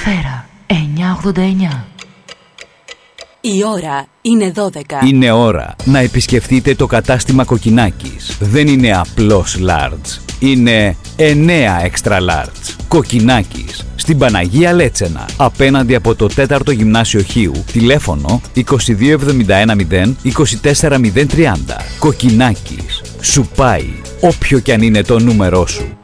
Σφαίρα 989. Η ώρα είναι 12. Είναι ώρα να επισκεφτείτε το κατάστημα Κοκκινάκης. Δεν είναι απλώς large. Είναι 9 extra large. Κοκκινάκης. Στην Παναγία Λέτσενα. Απέναντι από το 4ο Γυμνάσιο Χίου. Τηλέφωνο 22710 24030. Κοκκινάκης. Σου πάει όποιο κι αν είναι το νούμερό σου.